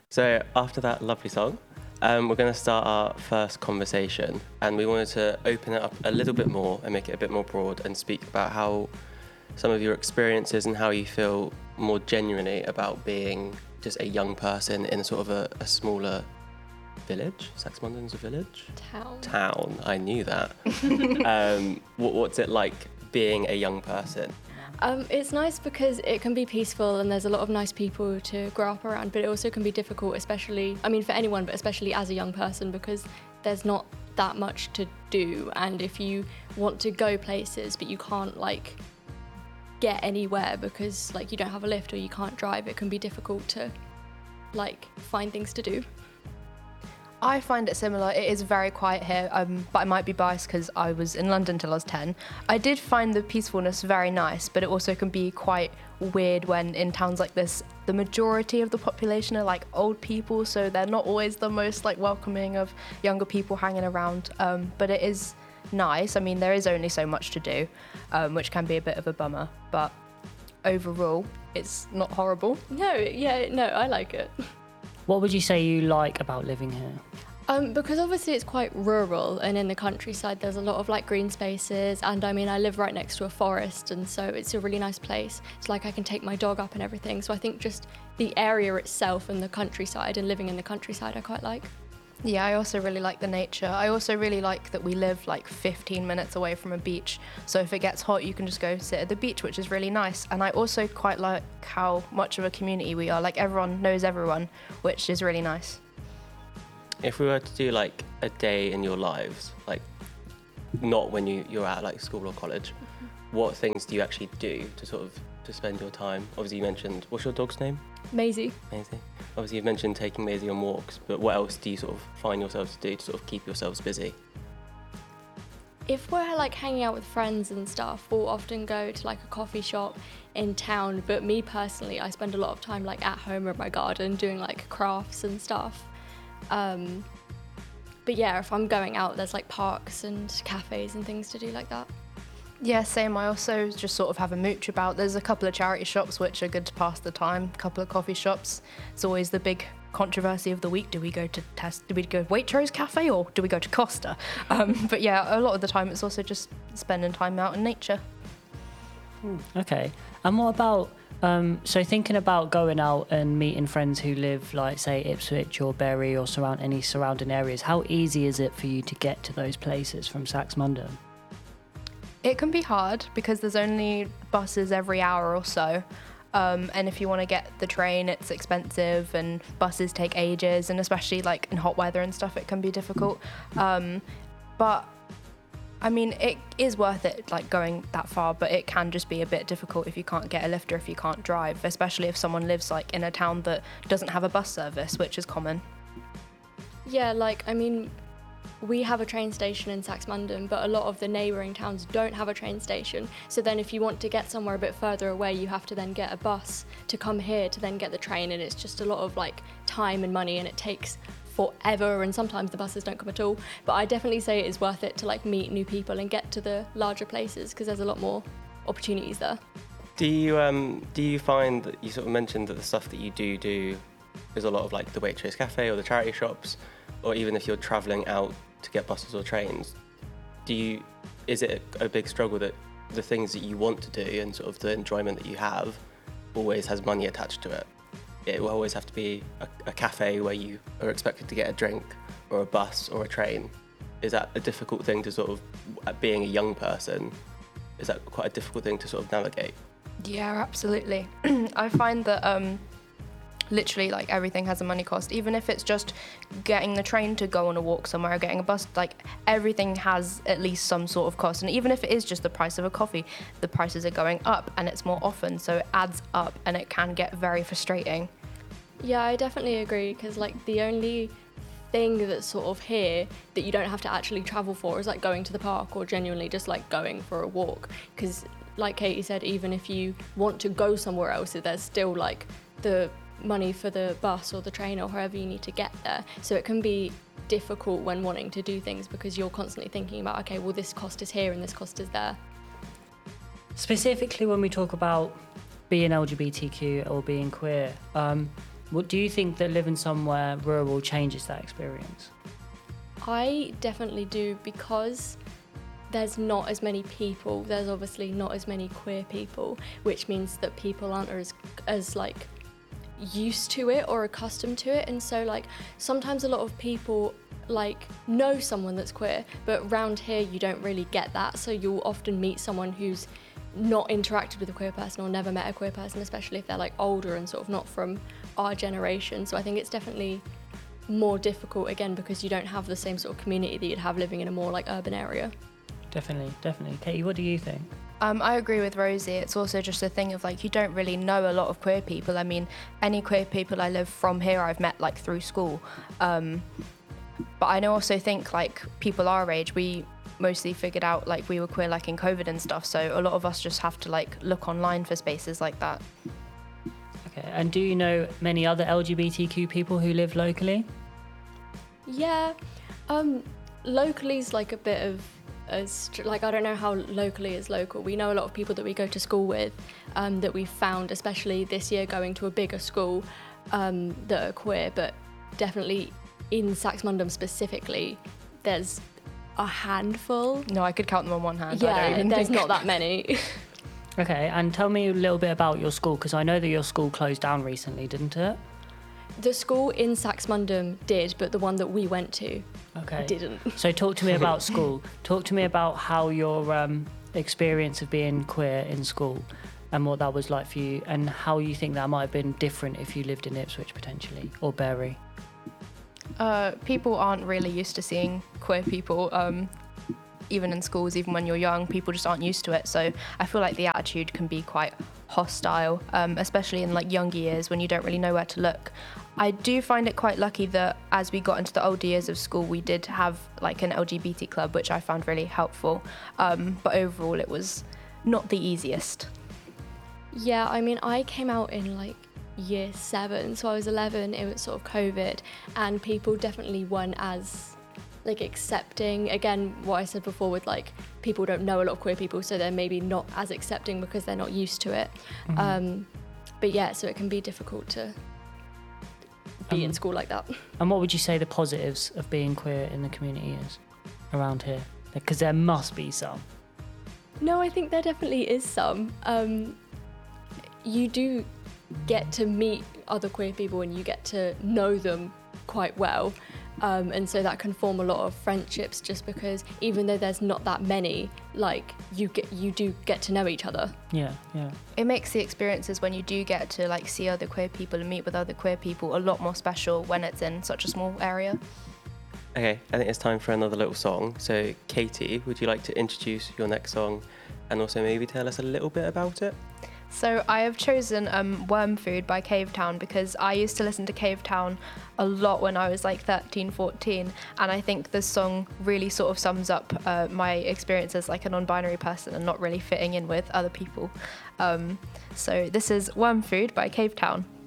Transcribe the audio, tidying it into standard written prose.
So after that lovely song, we're going to start our first conversation, and we wanted to open it up a little bit more and make it a bit more broad and speak about how some of your experiences and how you feel more genuinely about being just a young person in sort of a smaller village. Saxmundham's a village? Town, I knew that. What's it like being a young person? It's nice because it can be peaceful and there's a lot of nice people to grow up around, but it also can be difficult, especially, for anyone, but especially as a young person, because there's not that much to do. And if you want to go places, but you can't get anywhere because you don't have a lift or you can't drive, it can be difficult to find things to do. I find it similar. It is very quiet here, but I might be biased because I was in London till I was 10. I did find the peacefulness very nice, but it also can be quite weird when in towns like this, the majority of the population are old people, so they're not always the most welcoming of younger people hanging around. But it is nice. There is only so much to do, which can be a bit of a bummer, but overall, it's not horrible. No, I like it. What would you say you like about living here? Because obviously it's quite rural, and in the countryside there's a lot of green spaces, and I live right next to a forest, and so it's a really nice place. It's I can take my dog up and everything, so I think just the area itself and the countryside and living in the countryside I quite like. Yeah, I also really like the nature. I also really like that we live 15 minutes away from a beach, so if it gets hot you can just go sit at the beach, which is really nice. And I also quite like how much of a community we are, everyone knows everyone, which is really nice. If we were to do a day in your lives, not when you're at school or college, what things do you actually do to spend your time? Obviously you mentioned, what's your dog's name? Maisie. Obviously you've mentioned taking Maisie on walks, but what else do you find yourselves to do to keep yourselves busy? If we're hanging out with friends and stuff, we'll often go to a coffee shop in town, but me personally, I spend a lot of time at home in my garden doing crafts and stuff. But yeah, if I'm going out, there's parks and cafes and things to do like that. Yeah, same. I also just have a mooch about. There's a couple of charity shops which are good to pass the time, a couple of coffee shops. It's always the big controversy of the week. Do we go to Waitrose Cafe or do we go to Costa? But yeah, a lot of the time it's also just spending time out in nature. Okay. And what about, so thinking about going out and meeting friends who live say Ipswich or Bury or any surrounding areas, how easy is it for you to get to those places from Saxmundham? It can be hard because there's only buses every hour or so. And if you want to get the train, it's expensive and buses take ages, and especially in hot weather and stuff, it can be difficult. But it is worth it going that far, but it can just be a bit difficult if you can't get a lift or if you can't drive, especially if someone lives in a town that doesn't have a bus service, which is common. Yeah, we have a train station in Saxmundham, but a lot of the neighbouring towns don't have a train station. So then if you want to get somewhere a bit further away, you have to then get a bus to come here to then get the train, and it's just a lot of time and money, and it takes forever, and sometimes the buses don't come at all. But I definitely say it is worth it to meet new people and get to the larger places because there's a lot more opportunities there. Do you find that you mentioned that the stuff that you do is a lot of the Waitrose Cafe or the charity shops, or even if you're travelling out to get buses or trains, is it a big struggle that the things that you want to do and the enjoyment that you have always has money attached to it? It will always have to be a cafe where you are expected to get a drink, or a bus or a train. Is that a difficult thing to being a young person, is that quite a difficult thing to navigate? Yeah, absolutely. I find that literally everything has a money cost, even if it's just getting the train to go on a walk somewhere or getting a bus, everything has at least some sort of cost. And even if it is just the price of a coffee, the prices are going up and it's more often, so it adds up and it can get very frustrating. Yeah, I definitely agree, because the only thing that's here that you don't have to actually travel for is going to the park or genuinely just going for a walk, because like Katie said, even if you want to go somewhere else, there's still the money for the bus or the train or however you need to get there. So it can be difficult when wanting to do things because you're constantly thinking about, okay, well, this cost is here and this cost is there. Specifically when we talk about being LGBTQ or being queer, What do you think that living somewhere rural changes that experience? I definitely do, because there's not as many people. There's obviously not as many queer people, which means that people aren't as like used to it or accustomed to it. And so like sometimes a lot of people like know someone that's queer, but around here you don't really get that. So you'll often meet someone who's not interacted with a queer person or never met a queer person, especially if they're like older and sort of not from our generation. So I think it's definitely more difficult, again, because you don't have the same sort of community that you'd have living in a more like urban area. Definitely. Katie, what do you think? I agree with Rosie. It's also just a thing of like, you don't really know a lot of queer people. I mean, any queer people I live from here I've met like through school. But I also think like people our age, we mostly figured out like we were queer like in COVID and stuff. So a lot of us just have to like look online for spaces like that. Okay, and do you know many other LGBTQ people who live locally? Yeah, locally's like a bit of like, I don't know how locally is local. We know a lot of people that we go to school with that we found, especially this year going to a bigger school, that are queer, but definitely in Saxmundham specifically, there's a handful. No, I could count them on one hand. Yeah, there's not that many. Okay, and tell me a little bit about your school, because I know that your school closed down recently, didn't it? The school in Saxmundham did, but the one that we went to didn't. So talk to me about school. Talk to me about how your experience of being queer in school and what that was like for you, and how you think that might have been different if you lived in Ipswich potentially, or Bury. People aren't really used to seeing queer people, even in schools, even when you're young. People just aren't used to it. So I feel like the attitude can be quite hostile, especially in like younger years when you don't really know where to look. I do find it quite lucky that as we got into the older years of school, we did have like an LGBT club, which I found really helpful. But overall, it was not the easiest. Yeah, I mean, I came out in like year 7, so I was 11. It was sort of COVID, and people definitely weren't as like accepting. Again, what I said before with like people don't know a lot of queer people, so they're maybe not as accepting because they're not used to it. Mm-hmm. But yeah, so it can be difficult to be in school like that. And what would you say the positives of being queer in the community is around here? Because there must be some. No, I think there definitely is some. You do get to meet other queer people and you get to know them quite well. And so that can form a lot of friendships, just because even though there's not that many, like you do get to know each other. Yeah. It makes the experiences when you do get to like see other queer people and meet with other queer people a lot more special when it's in such a small area. Okay, I think it's time for another little song. So Katie, would you like to introduce your next song and also maybe tell us a little bit about it? So I have chosen Worm Food by Cavetown because I used to listen to Cavetown a lot when I was like 13, 14, and I think this song really sort of sums up my experience as like a non-binary person and not really fitting in with other people. So this is Worm Food by Cavetown.